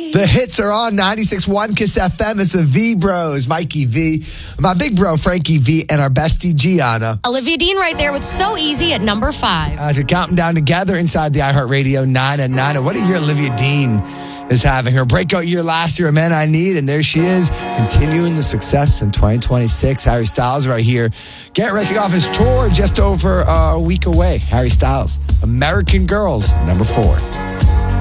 The hits are on 96.1 Kiss FM. It's the V Bros, Mikey V, my big bro Frankie V, and our bestie Gianna. Olivia Dean right there with So Easy at number 5. As we're counting down together inside the iHeartRadio 9 at 9. What a year Olivia Dean is having. Her breakout year last year, A Man I Need, and there she is, continuing the success in 2026. Harry Styles right here, getting ready to kick off his tour just over a week away. Harry Styles, American Girls, number 4.